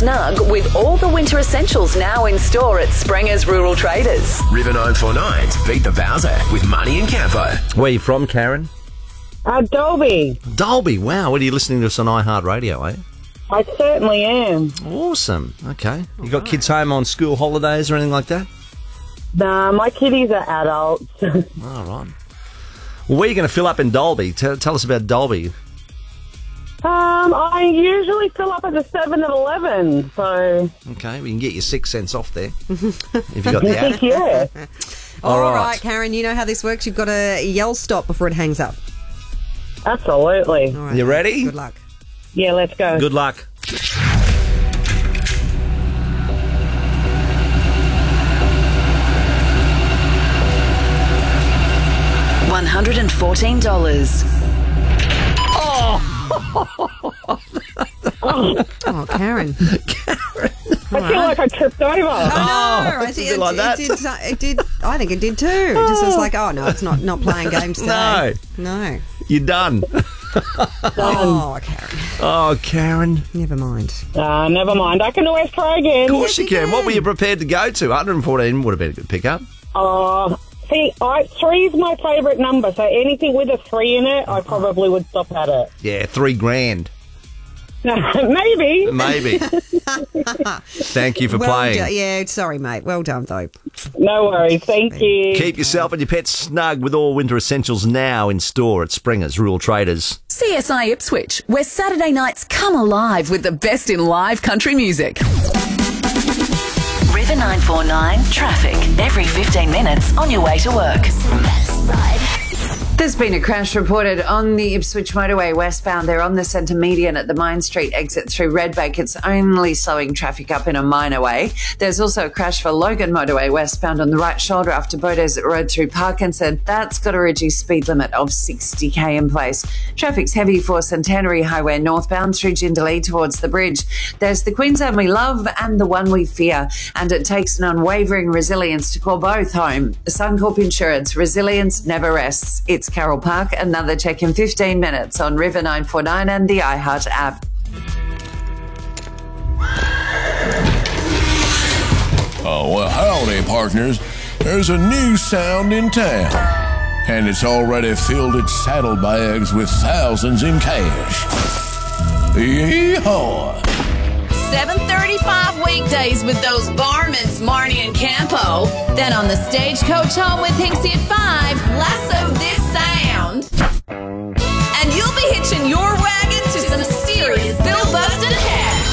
snug with all the winter essentials now in store at Sprenger's Rural Traders. River 949's Beat the Bowser with Money and Campo. Where are you from, Karen? Dolby. Dolby, wow. What are you listening to us on iHeartRadio, eh? I certainly am. Awesome. Okay. You got kids home on school holidays or anything like that? Nah, my kiddies are adults. All right. Well, where are you going to fill up in Dolby? Tell us about Dolby. I usually fill up at the 7-Eleven, so... Okay, we can get you 6 cents off there if you got the app. Yeah. All right, Karen, you know how this works. You've got to yell stop before it hangs up. Absolutely. All right, You ready? Good luck. Yeah, let's go. Good luck. $114. Oh, Karen. I feel like I tripped over. I it's a bit like that. It did. I think it did too. It just was like, oh no, it's not playing games today. No. You're done. Oh, Karen. Oh, Karen. Never mind. Never mind. I can always try again. Of course you can. What were you prepared to go to? 114 would have been a good pickup. See, 3 is my favourite number, so anything with a 3 in it, I probably would stop at it. Yeah, $3,000. Maybe. Maybe. Thank you for playing. Yeah, sorry, mate. Well done, though. No worries. Thank you. Keep yourself and your pets snug with all winter essentials now in store at Sprenger's Rural Traders. CSI Ipswich, where Saturday nights come alive with the best in live country music. River 949 traffic. Every 15 minutes on your way to work. There's been a crash reported on the Ipswich motorway westbound. They're on the centre median at the Mine Street exit through Redbank. It's only slowing traffic up in a minor way. There's also a crash for Logan motorway westbound on the right shoulder after Beaudesert Road through Parkinson. That's got a reduced speed limit of 60k in place. Traffic's heavy for Centenary Highway northbound through Jindalee towards the bridge. There's the Queensland we love and the one we fear, and it takes an unwavering resilience to call both home. Suncorp Insurance, resilience never rests. It's Carroll Park. Another check in 15 minutes on River 949 and the iHeart app. Oh, well, howdy, partners. There's a new sound in town, and it's already filled its saddlebags with thousands in cash. Yeehaw! 7:35 weekdays with those varmints, Marnie and Campo. Then on the stagecoach home with Hinksy at 5, lasso this sound. And you'll be hitching your wagon to some serious bill-busting cash.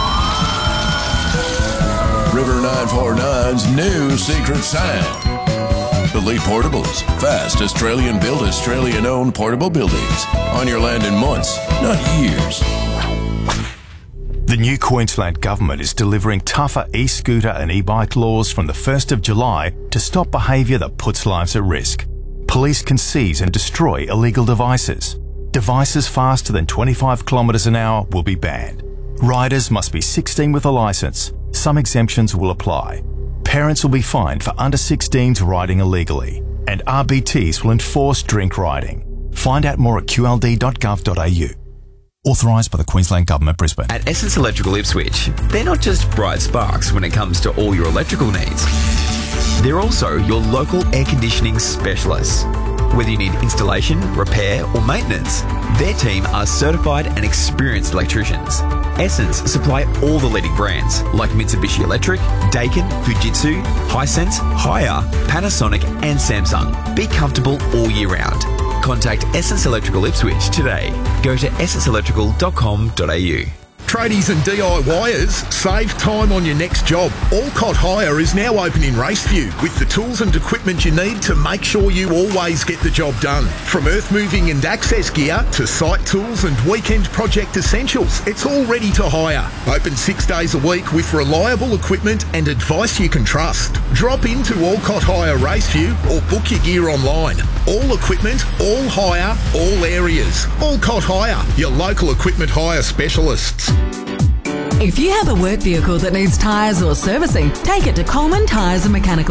River 949's new secret sound. Elite Portables. Fast, Australian-built, Australian-owned portable buildings. On your land in months, not years. The new Queensland Government is delivering tougher e-scooter and e-bike laws from the 1st of July to stop behaviour that puts lives at risk. Police can seize and destroy illegal devices. Devices faster than 25 kilometres an hour will be banned. Riders must be 16 with a licence. Some exemptions will apply. Parents will be fined for under 16s riding illegally. And RBTs will enforce drink riding. Find out more at qld.gov.au. Authorised by the Queensland Government, Brisbane. At Essence Electrical Ipswich, they're not just bright sparks when it comes to all your electrical needs. They're also your local air conditioning specialists. Whether you need installation, repair or maintenance, their team are certified and experienced electricians. Essence supply all the leading brands like Mitsubishi Electric, Daikin, Fujitsu, Hisense, Haier, Panasonic and Samsung. Be comfortable all year round. Contact Essence Electrical Ipswich today. Go to essenceelectrical.com.au. Tradies and DIYers, save time on your next job. Alcott Hire is now open in Raceview with the tools and equipment you need to make sure you always get the job done. From earth moving and access gear to site tools and weekend project essentials, it's all ready to hire. Open 6 days a week with reliable equipment and advice you can trust. Drop into Alcott Hire Raceview or book your gear online. All equipment, all hire, all areas. Alcott Hire, your local equipment hire specialists. If you have a work vehicle that needs tyres or servicing, take it to Coleman Tyres and Mechanical.